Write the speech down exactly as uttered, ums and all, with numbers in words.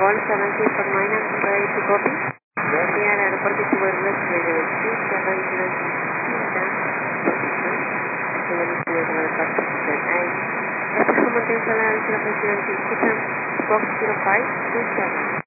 Control seven six four nine, I'm ready to copy. Here, aeropuerto Suburban Radio two seven zero position. Seven zero zero position eight. Este es como te instala el presidente, escuchan box zero five two seven.